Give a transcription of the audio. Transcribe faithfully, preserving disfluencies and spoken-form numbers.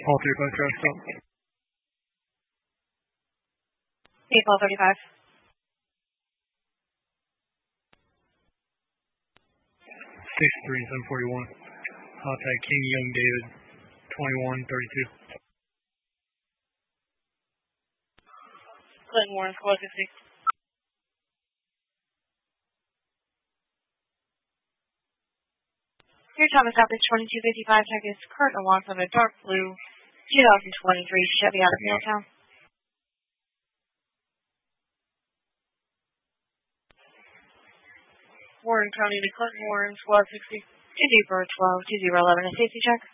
All three five drive stop. April thirty-five. six three seven forty-one. Contact King Young David, twenty-one thirty-two. Clinton Warren, squad sixty. Your Thomas Southbridge twenty-two fifty-five, check is current alarms on a dark blue two thousand twenty-three Chevy out of Middletown. Warren County to Clinton Warren, squad sixty. two zero twelve two zero eleven, a safety check.